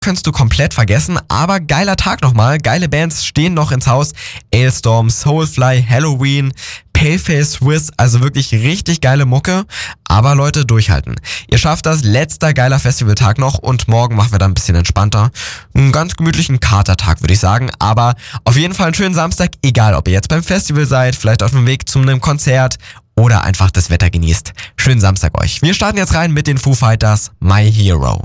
Könntest du komplett vergessen, aber geiler Tag nochmal, geile Bands stehen noch ins Haus, Ailstorm, Soulfly, Halloween, Paleface Swiss, also wirklich richtig geile Mucke, aber Leute, durchhalten. Ihr schafft das, letzter geiler Festivaltag noch und morgen machen wir dann ein bisschen entspannter. Einen ganz gemütlichen Katertag, würde ich sagen, aber auf jeden Fall einen schönen Samstag, egal ob ihr jetzt beim Festival seid, vielleicht auf dem Weg zu einem Konzert oder einfach das Wetter genießt. Schönen Samstag euch. Wir starten jetzt rein mit den Foo Fighters, My Hero.